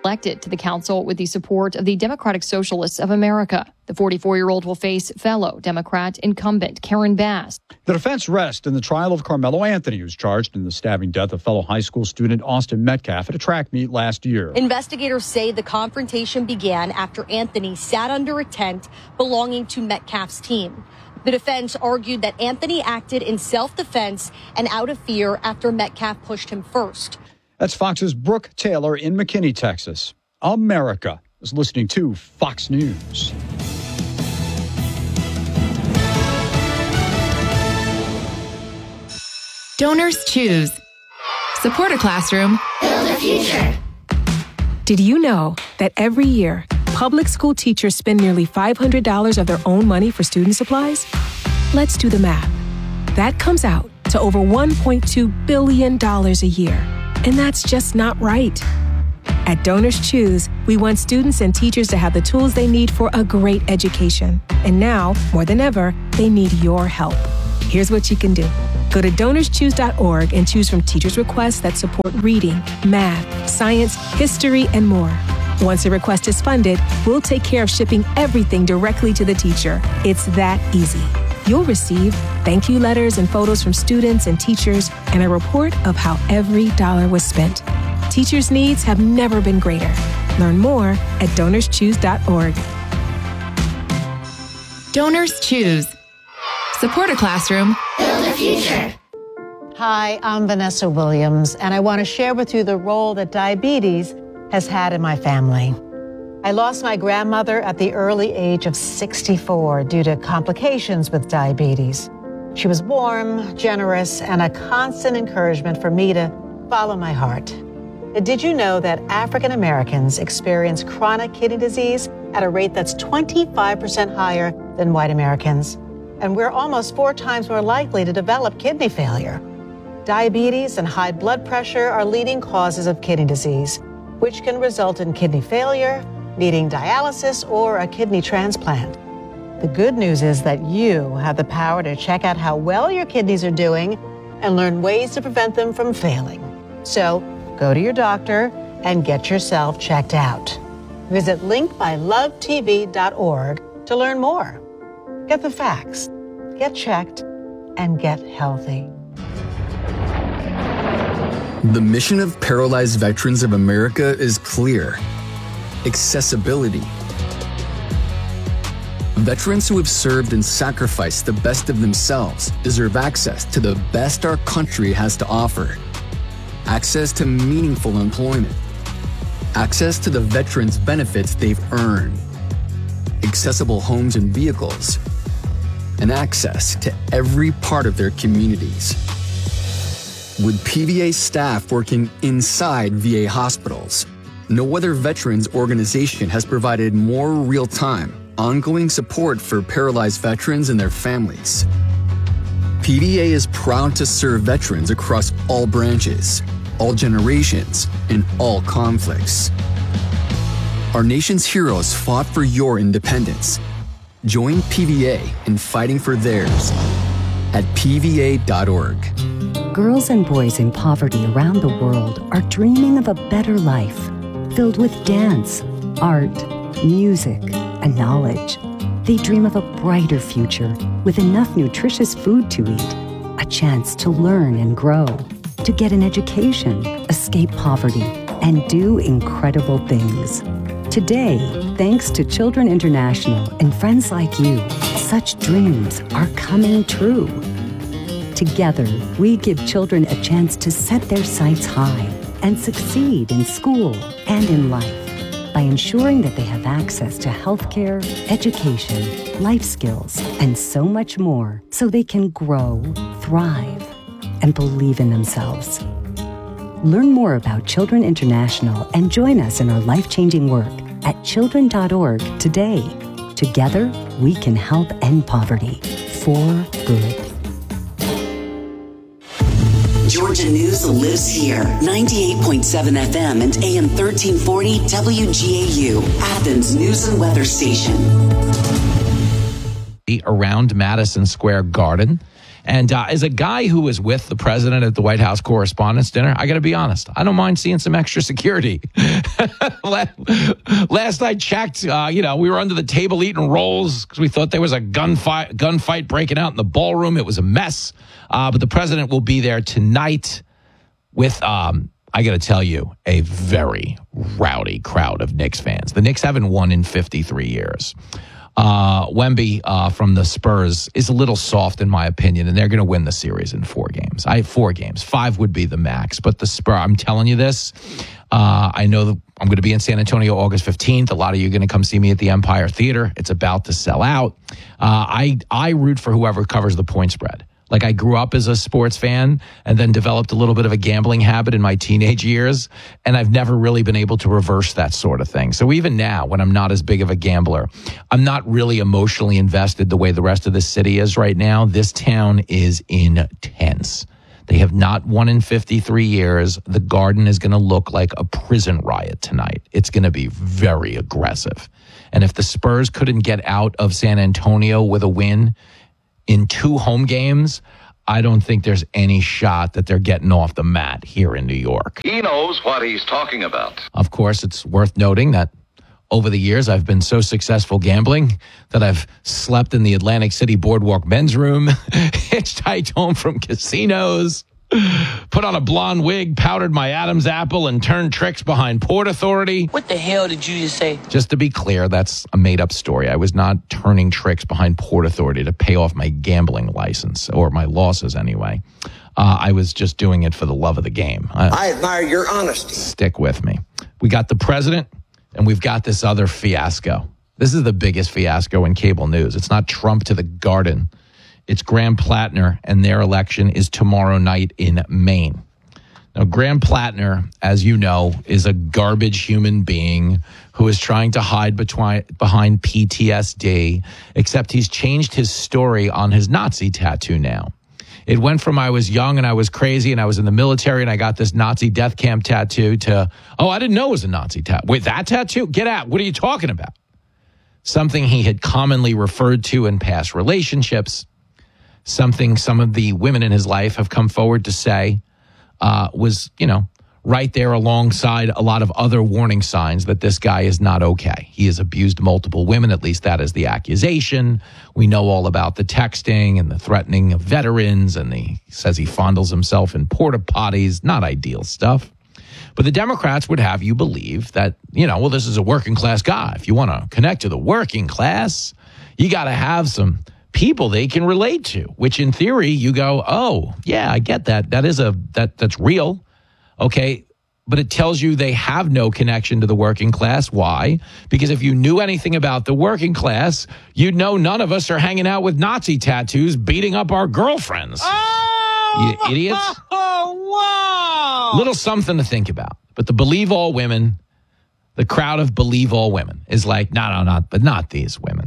elected to the council with the support of the Democratic Socialists of America. The 44-year-old will face fellow Democrat incumbent Karen Bass. The defense rests in the trial of Carmelo Anthony, who's charged in the stabbing death of fellow high school student Austin Metcalf at a track meet last year. Investigators say the confrontation began after Anthony sat under a tent belonging to Metcalf's team. The defense argued that Anthony acted in self-defense and out of fear after Metcalf pushed him first. That's Fox's Brooke Taylor in McKinney, Texas. America is listening to Fox News. Donors choose. Support a classroom. Build a future. Did you know that every year, public school teachers spend nearly $500 of their own money for student supplies? Let's do the math. That comes out to over $1.2 billion a year. And that's just not right. At Donors Choose, we want students and teachers to have the tools they need for a great education. And now, more than ever, they need your help. Here's what you can do. Go to DonorsChoose.org and choose from teachers' requests that support reading, math, science, history, and more. Once a request is funded, we'll take care of shipping everything directly to the teacher. It's that easy. You'll receive thank you letters and photos from students and teachers and a report of how every dollar was spent. Teachers' needs have never been greater. Learn more at DonorsChoose.org. Donors choose. Support a classroom. Build a future. Hi, I'm Vanessa Williams, and I want to share with you the role that diabetes has had in my family. I lost my grandmother at the early age of 64 due to complications with diabetes. She was warm, generous, and a constant encouragement for me to follow my heart. Did you know that African Americans experience chronic kidney disease at a rate that's 25% higher than white Americans? And we're almost 4 times more likely to develop kidney failure. Diabetes and high blood pressure are leading causes of kidney disease, which can result in kidney failure, needing dialysis, or a kidney transplant. The good news is that you have the power to check out how well your kidneys are doing and learn ways to prevent them from failing. So go to your doctor and get yourself checked out. Visit linkmylovetv.org to learn more. Get the facts, get checked, and get healthy. The mission of Paralyzed Veterans of America is clear. Accessibility. Veterans who have served and sacrificed the best of themselves deserve access to the best our country has to offer. Access to meaningful employment. Access to the veterans' benefits they've earned. Accessible homes and vehicles. And access to every part of their communities. With PVA staff working inside VA hospitals, no other veterans organization has provided more real-time, ongoing support for paralyzed veterans and their families. PVA is proud to serve veterans across all branches, all generations, and all conflicts. Our nation's heroes fought for your independence. Join PVA in fighting for theirs at PVA.org. Girls and boys in poverty around the world are dreaming of a better life, filled with dance, art, music, and knowledge. They dream of a brighter future with enough nutritious food to eat, a chance to learn and grow, to get an education, escape poverty, and do incredible things. Today, thanks to Children International and friends like you, such dreams are coming true. Together, we give children a chance to set their sights high and succeed in school and in life by ensuring that they have access to healthcare, education, life skills, and so much more so they can grow, thrive, and believe in themselves. Learn more about Children International and join us in our life-changing work at children.org today. Together, we can help end poverty for good. Georgia News lives here. 98.7 FM and AM 1340 WGAU, Athens News and Weather Station. Around Madison Square Garden. And as a guy who was with the president at the White House Correspondents' Dinner, I got to be honest, I don't mind seeing some extra security Last I checked, we were under the table eating rolls because we thought there was a gunfight breaking out in the ballroom. It was a mess. But the president will be there tonight with, I got to tell you, a very rowdy crowd of Knicks fans. The Knicks haven't won in 53 years. Wemby from the Spurs is a little soft in my opinion, and they're going to win the series in 4 games. 4 games. 5 would be the max. But the Spurs, I'm telling you this, I know that I'm going to be in San Antonio August 15th. A lot of you are going to come see me at the Empire Theater. It's about to sell out. I root for whoever covers the point spread. Like, I grew up as a sports fan and then developed a little bit of a gambling habit in my teenage years, and I've never really been able to reverse that sort of thing. So even now, when I'm not as big of a gambler, I'm not really emotionally invested the way the rest of the city is right now. This town is intense. They have not won in 53 years. The Garden is going to look like a prison riot tonight. It's going to be very aggressive. And if the Spurs couldn't get out of San Antonio with a win in 2 home games, I don't think there's any shot that they're getting off the mat here in New York. He knows what he's talking about. Of course, it's worth noting that over the years, I've been so successful gambling that I've slept in the Atlantic City Boardwalk men's room, hitchhiked home from casinos, put on a blonde wig, powdered my Adam's apple, and turned tricks behind Port Authority. What the hell did you just say? Just to be clear, that's a made-up story. I was not turning tricks behind Port Authority to pay off my gambling license, or my losses anyway. I was just doing it for the love of the game. I admire your honesty. Stick with me. We got the president, and we've got this other fiasco. This is the biggest fiasco in cable news. It's not Trump to the Garden. It's Graham Plattner, and their election is tomorrow night in Maine. Now, Graham Plattner, as you know, is a garbage human being who is trying to hide behind PTSD, except he's changed his story on his Nazi tattoo now. It went from I was young and I was crazy and I was in the military and I got this Nazi death camp tattoo to, oh, I didn't know it was a Nazi tattoo. Wait, that tattoo? Get out. What are you talking about? Something he had commonly referred to in past relationships. Something some of the women in his life have come forward to say was, right there alongside a lot of other warning signs that this guy is not okay. He has abused multiple women, at least that is the accusation. We know all about the texting and the threatening of veterans, and he says he fondles himself in porta potties. Not ideal stuff. But the Democrats would have you believe that, this is a working class guy. If you want to connect to the working class, you got to have some people they can relate to, which in theory you go, oh, yeah, I get that. That's real. Okay. But it tells you they have no connection to the working class. Why? Because if you knew anything about the working class, you'd know none of us are hanging out with Nazi tattoos beating up our girlfriends. Oh, you idiots. Oh, wow. Little something to think about. But the Believe All Women, the crowd of Believe All Women is like, but not these women.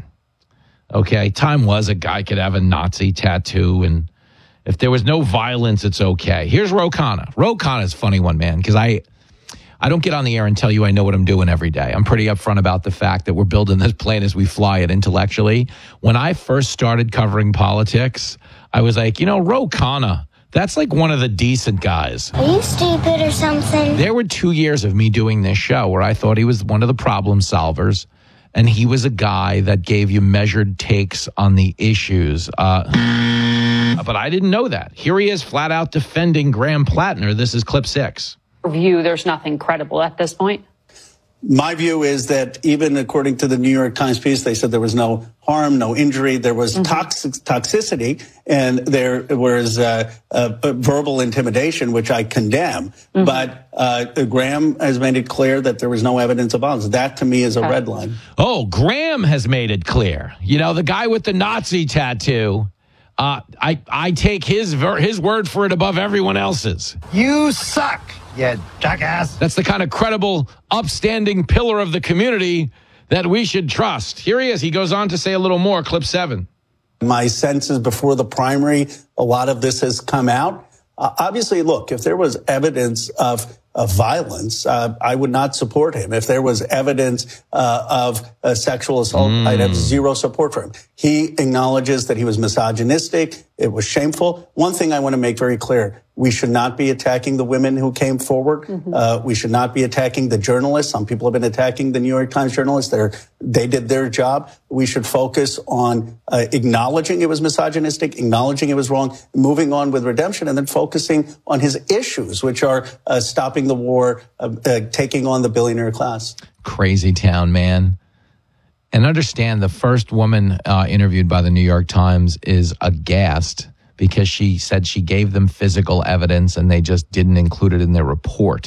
Okay, time was a guy could have a Nazi tattoo, and if there was no violence, it's okay. Here's Ro Khanna. Ro Khanna is a funny one, man, because I don't get on the air and tell you I know what I'm doing every day. I'm pretty upfront about the fact that we're building this plane as we fly it intellectually. When I first started covering politics, I was like, Ro Khanna, that's like one of the decent guys. Are you stupid or something? There were 2 years of me doing this show where I thought he was one of the problem solvers. And he was a guy that gave you measured takes on the issues. But I didn't know that. Here he is flat out defending Graham Plattner. This is clip 6. View, there's nothing credible at this point. My view is that even according to the New York Times piece, they said there was no harm, no injury. There was toxicity, and there was verbal intimidation, which I condemn. But Graham has made it clear that there was no evidence of violence. That, to me, is a red line. Oh, Graham has made it clear. The guy with the Nazi tattoo, I take his word for it above everyone else's. You suck, you jackass. That's the kind of credible, upstanding pillar of the community that we should trust. Here he is. He goes on to say a little more. Clip 7. My sense is before the primary, a lot of this has come out. Obviously, look, if there was evidence of violence, I would not support him. If there was evidence of sexual assault, I'd have zero support for him. He acknowledges that he was misogynistic. It was shameful. One thing I want to make very clear, we should not be attacking the women who came forward. We should not be attacking the journalists. Some people have been attacking the New York Times journalists. They did their job. We should focus on acknowledging it was misogynistic, acknowledging it was wrong, moving on with redemption, and then focusing on his issues, which are stopping the war, taking on the billionaire class. Crazy town, man. And understand, the first woman interviewed by the New York Times is aghast because she said she gave them physical evidence and they just didn't include it in their report.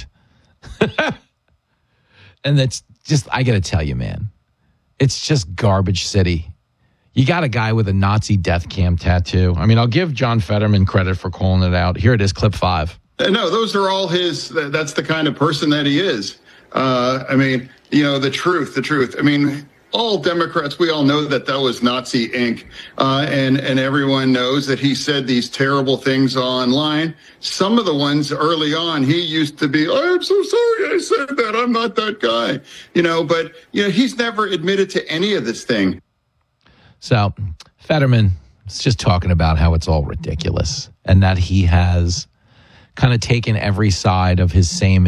And that's just, I got to tell you, man, it's just garbage city. You got a guy with a Nazi death cam tattoo. I mean, I'll give John Fetterman credit for calling it out. Here it is, clip 5. No, those are all his. That's the kind of person that he is. I mean, the truth. I mean, all Democrats, we all know that was Nazi ink, and everyone knows that he said these terrible things online. Some of the ones early on, he used to be, I'm so sorry I said that, I'm not that guy, but he's never admitted to any of this thing. So Fetterman is just talking about how it's all ridiculous and that he has kind of taken every side of his same